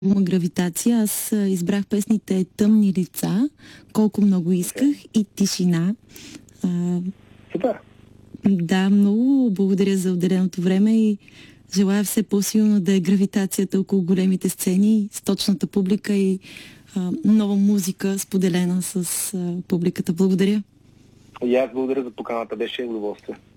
Гравитация. Аз избрах песните Тъмни лица, Колко много исках и Тишина. Супер! Да, много благодаря за отделеното време и желая все по-силно да е гравитацията около големите сцени, с точната публика и нова музика, споделена с публиката. Благодаря. И аз благодаря за поканата, беше удоволствие.